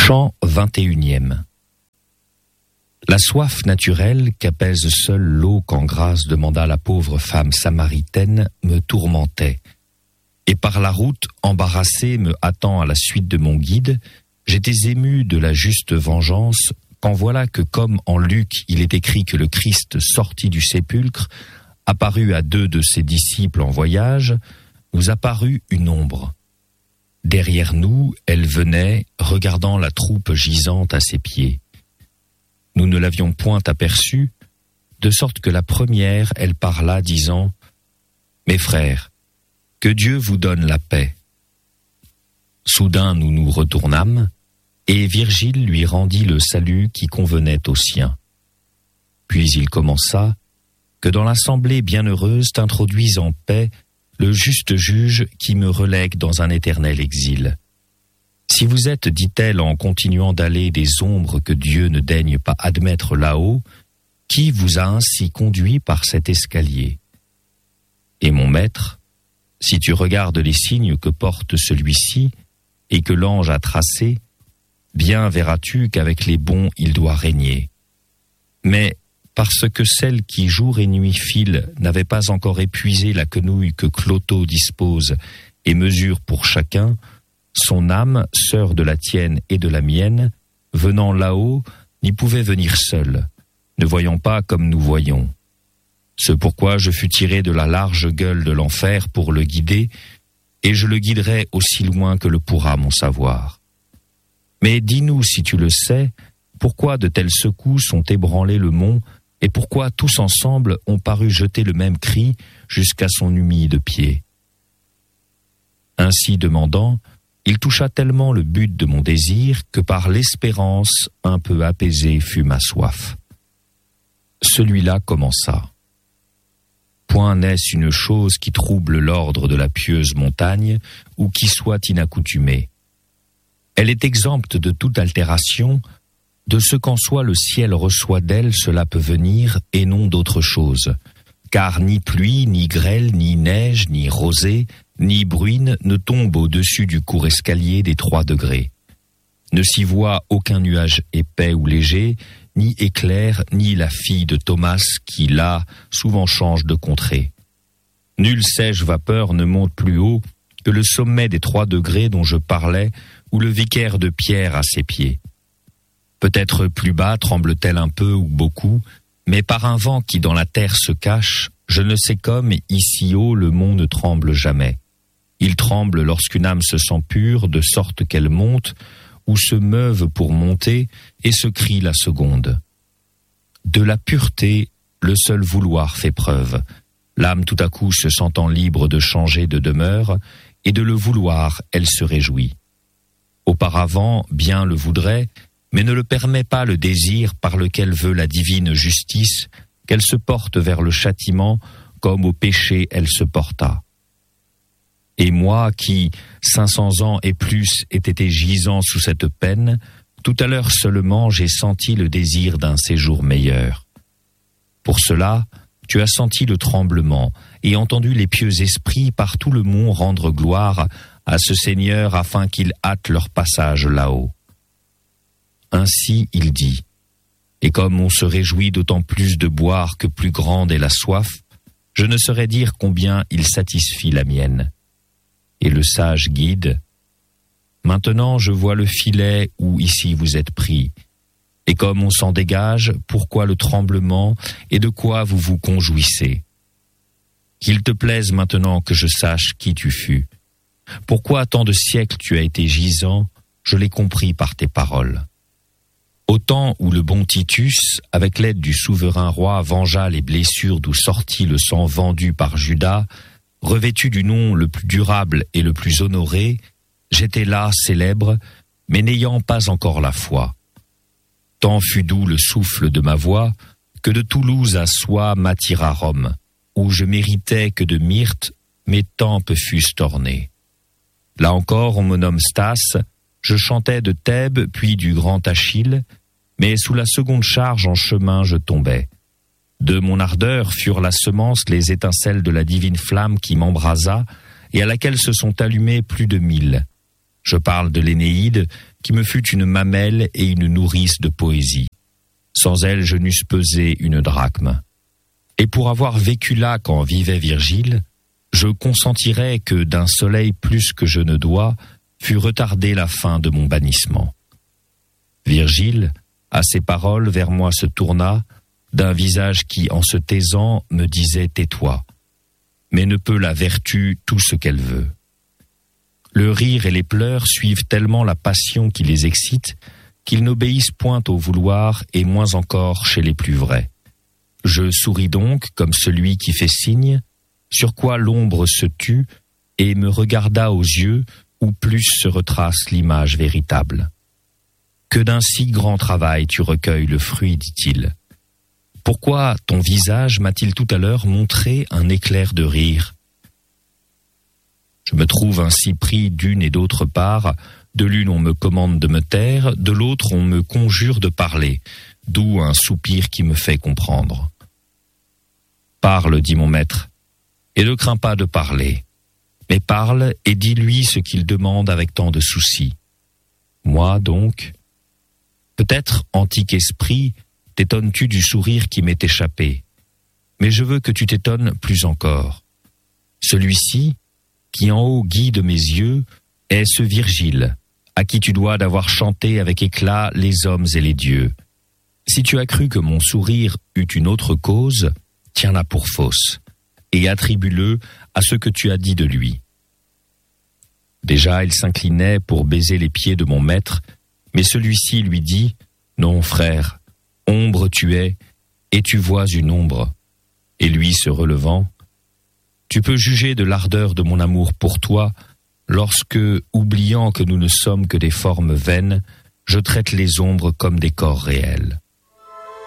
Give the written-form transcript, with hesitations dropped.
Chant 21e. La soif naturelle qu'apaise seule l'eau qu'en grâce demanda la pauvre femme samaritaine me tourmentait. Et par la route, embarrassée, me hâtant à la suite de mon guide, j'étais ému de la juste vengeance, quand voilà que comme en Luc il est écrit que le Christ sortit du sépulcre, apparut à 2 de ses disciples en voyage, nous apparut une ombre. Derrière nous, elle venait, regardant la troupe gisante à ses pieds. Nous ne l'avions point aperçue, de sorte que la première, elle parla, disant « Mes frères, que Dieu vous donne la paix. » Soudain nous nous retournâmes, et Virgile lui rendit le salut qui convenait aux siens. Puis il commença « Que dans l'assemblée bienheureuse t'introduise en paix le juste juge qui me relègue dans un éternel exil. Si vous êtes, dit-elle en continuant d'aller, des ombres que Dieu ne daigne pas admettre là-haut, qui vous a ainsi conduit par cet escalier? Et mon maître, si tu regardes les signes que porte celui-ci et que l'ange a tracés, bien verras-tu qu'avec les bons il doit régner. Mais parce que celle qui jour et nuit file n'avait pas encore épuisé la quenouille que Clotho dispose et mesure pour chacun, son âme, sœur de la tienne et de la mienne, venant là-haut, n'y pouvait venir seule, ne voyant pas comme nous voyons. C'est pourquoi je fus tiré de la large gueule de l'enfer pour le guider, et je le guiderai aussi loin que le pourra mon savoir. Mais dis-nous, si tu le sais, pourquoi de telles secousses ont ébranlé le mont, et pourquoi tous ensemble ont paru jeter le même cri jusqu'à son humide pied. Ainsi demandant, il toucha tellement le but de mon désir que par l'espérance un peu apaisée fut ma soif. Celui-là commença. Point n'est-ce une chose qui trouble l'ordre de la pieuse montagne ou qui soit inaccoutumée. Elle est exempte de toute altération. De ce qu'en soit le ciel reçoit d'elle, cela peut venir, et non d'autre chose. Car ni pluie, ni grêle, ni neige, ni rosée, ni bruine ne tombe au-dessus du court escalier des 3 degrés. Ne s'y voit aucun nuage épais ou léger, ni éclair, ni la fille de Thomas qui, là, souvent change de contrée. Nulle sèche vapeur ne monte plus haut que le sommet des 3 degrés dont je parlais, ou le vicaire de Pierre à ses pieds. Peut-être plus bas tremble-t-elle un peu ou beaucoup, mais par un vent qui dans la terre se cache, je ne sais comme ici haut le mont ne tremble jamais. Il tremble lorsqu'une âme se sent pure, de sorte qu'elle monte, ou se meuve pour monter, et se crie la seconde. De la pureté, le seul vouloir fait preuve. L'âme tout à coup se sentant libre de changer de demeure, et de le vouloir, elle se réjouit. Auparavant, bien le voudrait, mais ne le permet pas le désir par lequel veut la divine justice, qu'elle se porte vers le châtiment, comme au péché elle se porta. Et moi qui, 500 ans et plus, ai été gisant sous cette peine, tout à l'heure seulement j'ai senti le désir d'un séjour meilleur. Pour cela, tu as senti le tremblement et entendu les pieux esprits par tout le mont rendre gloire à ce Seigneur afin qu'il hâte leur passage là-haut. Ainsi il dit, et comme on se réjouit d'autant plus de boire que plus grande est la soif, je ne saurais dire combien il satisfit la mienne. Et le sage guide, maintenant je vois le filet où ici vous êtes pris, et comme on s'en dégage, pourquoi le tremblement et de quoi vous vous conjouissez? Qu'il te plaise maintenant que je sache qui tu fus. Pourquoi tant de siècles tu as été gisant, je l'ai compris par tes paroles. Au temps où le bon Titus, avec l'aide du souverain roi, vengea les blessures d'où sortit le sang vendu par Judas, revêtu du nom le plus durable et le plus honoré, j'étais là célèbre, mais n'ayant pas encore la foi. Tant fut doux le souffle de ma voix, que de Toulouse à Soie m'attira Rome, où je méritais que de myrte mes tempes fussent ornées. Là encore on me nomme Stas, je chantais de Thèbes puis du grand Achille, mais sous la seconde charge en chemin je tombais. De mon ardeur furent la semence les étincelles de la divine flamme qui m'embrasa et à laquelle se sont allumées plus de 1000. Je parle de l'Énéide, qui me fut une mamelle et une nourrice de poésie. Sans elle, je n'eusse pesé une drachme. Et pour avoir vécu là quand vivait Virgile, je consentirais que d'un soleil plus que je ne dois, fût retardée la fin de mon bannissement. Virgile, à ces paroles, vers moi se tourna, d'un visage qui, en se taisant, me disait « tais-toi ». Mais ne peut la vertu tout ce qu'elle veut. Le rire et les pleurs suivent tellement la passion qui les excite qu'ils n'obéissent point au vouloir et moins encore chez les plus vrais. Je souris donc comme celui qui fait signe, sur quoi l'ombre se tut et me regarda aux yeux où plus se retrace l'image véritable. Que d'un si grand travail tu recueilles le fruit, dit-il. Pourquoi ton visage m'a-t-il tout à l'heure montré un éclair de rire? Je me trouve ainsi pris d'une et d'autre part. De l'une on me commande de me taire, de l'autre on me conjure de parler, d'où un soupir qui me fait comprendre. Parle, dit mon maître, et ne crains pas de parler, mais parle et dis-lui ce qu'il demande avec tant de souci. Moi donc, peut-être, antique esprit, t'étonnes-tu du sourire qui m'est échappé, mais je veux que tu t'étonnes plus encore. Celui-ci, qui en haut guide mes yeux, est ce Virgile, à qui tu dois d'avoir chanté avec éclat les hommes et les dieux. Si tu as cru que mon sourire eut une autre cause, tiens-la pour fausse, et attribue-le à ce que tu as dit de lui. Déjà il s'inclinait pour baiser les pieds de mon maître, mais celui-ci lui dit « Non, frère, ombre tu es, et tu vois une ombre. » Et lui se relevant, « Tu peux juger de l'ardeur de mon amour pour toi, lorsque, oubliant que nous ne sommes que des formes vaines, je traite les ombres comme des corps réels. »